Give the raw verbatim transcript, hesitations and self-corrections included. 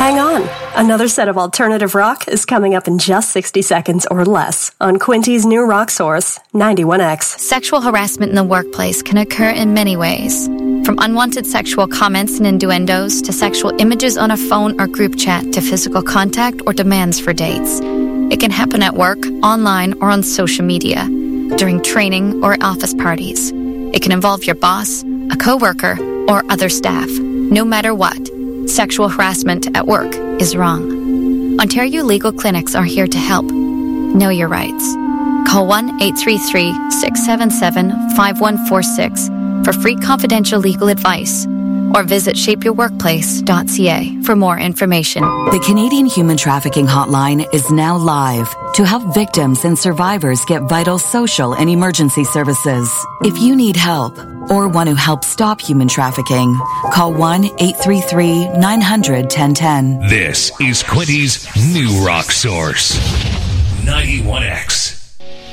Hang on. Another set of alternative rock is coming up in just sixty seconds or less on Quinty's new rock source, ninety-one X. Sexual harassment in the workplace can occur in many ways. From unwanted sexual comments and innuendos to sexual images on a phone or group chat to physical contact or demands for dates. It can happen at work, online, or on social media, during training or at office parties. It can involve your boss, a coworker, or other staff. No matter what, sexual harassment at work is wrong. Ontario Legal Clinics are here to help. Know your rights. Call one eight three three, six seven seven, five one four six for free confidential legal advice, or visit shape your workplace dot c a for more information. The Canadian Human Trafficking Hotline is now live to help victims and survivors get vital social and emergency services. If you need help or want to help stop human trafficking, call one eight three three, nine hundred, ten ten. This is Quinty's new rock source, ninety-one X.